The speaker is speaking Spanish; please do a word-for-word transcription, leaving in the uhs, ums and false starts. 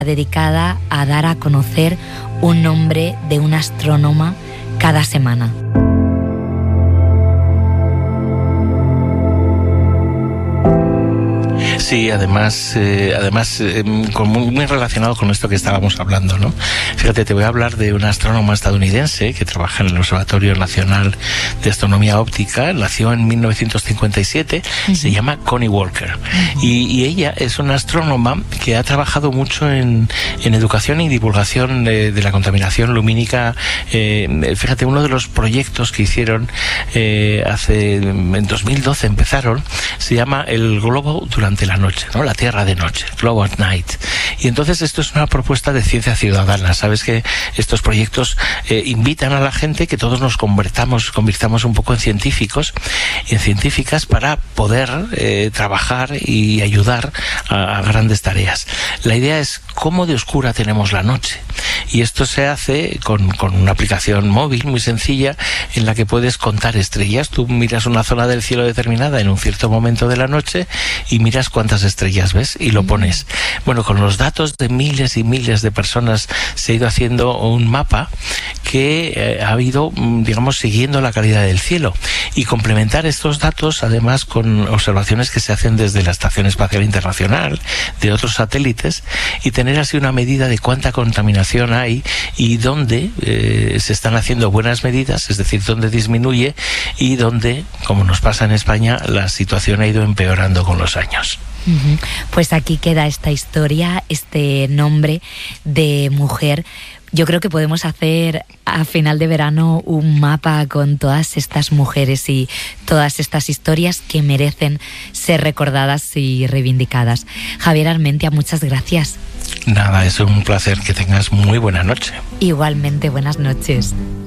dedicada a dar a conocer un nombre de una astrónoma cada semana. Sí, además, eh, además eh, con muy, muy relacionado con esto que estábamos hablando, ¿no? Fíjate, te voy a hablar de una astrónoma estadounidense que trabaja en el Observatorio Nacional de Astronomía Óptica. Nació en mil novecientos cincuenta y siete, uh-huh. Se llama Connie Walker. Uh-huh. y, y ella es una astrónoma que ha trabajado mucho en, en educación y divulgación de, de la contaminación lumínica. Eh, fíjate, uno de los proyectos que hicieron eh, hace, en dos mil doce empezaron, se llama El Globo durante la noche, ¿no? La Tierra de noche, Globe at Night. Y entonces esto es una propuesta de ciencia ciudadana. Sabes que estos proyectos eh, invitan a la gente que todos nos convertamos, convirtamos un poco en científicos y en científicas para poder eh, trabajar y ayudar a, a grandes tareas. La idea es cómo de oscura tenemos la noche. Y esto se hace con, con una aplicación móvil muy sencilla en la que puedes contar estrellas. Tú miras una zona del cielo determinada en un cierto momento de la noche y miras cuántas estrellas ves y lo pones. Bueno, con los datos de miles y miles de personas se ha ido haciendo un mapa que eh, ha ido, digamos, siguiendo la calidad del cielo, y complementar estos datos además con observaciones que se hacen desde la Estación Espacial Internacional, de otros satélites, y tener así una medida de cuánta contaminación hay y dónde eh, se están haciendo buenas medidas, es decir, dónde disminuye y dónde, como nos pasa en España, la situación ha ido empeorando con los años. Uh-huh. Pues aquí queda esta historia, este nombre de mujer. Yo creo que podemos hacer a final de verano un mapa con todas estas mujeres y todas estas historias que merecen ser recordadas y reivindicadas. Javier Armentia, muchas gracias. Nada, es un placer. Que tengas muy buena noche. Igualmente, buenas noches.